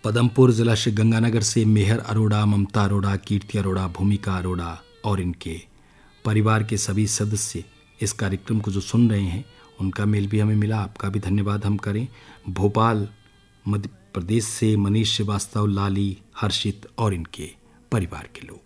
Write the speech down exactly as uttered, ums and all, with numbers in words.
पदमपुर जिला श्री गंगानगर से मेहर अरोड़ा, ममता अरोड़ा, कीर्ति अरोड़ा, भूमिका अरोड़ा और इनके परिवार के सभी सदस्य इस कार्यक्रम को जो सुन रहे हैं उनका मेल भी हमें मिला। आपका भी धन्यवाद हम करें। भोपाल मध्य प्रदेश से मनीष श्रीवास्तव, लाली, हर्षित और इनके परिवार के लोग।